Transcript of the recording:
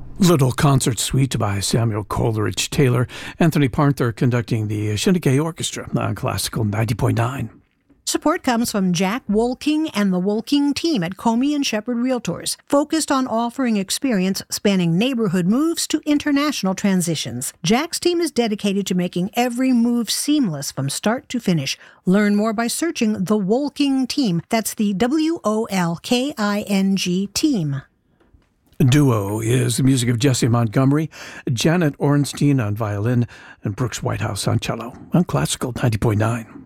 Little Concert Suite by Samuel Coleridge Taylor. Anthony Parther conducting the Shinigami Orchestra on Classical 90.9. Support comes from Jack Wolking and the Wolking team at Comey and Shepherd Realtors, focused on offering experience spanning neighborhood moves to international transitions. Jack's team is dedicated to making every move seamless from start to finish. Learn more by searching the Wolking team. That's the WOLKING team. Duo is the music of Jesse Montgomery, Janet Ornstein on violin, and Brooks Whitehouse on cello on Classical 90.9.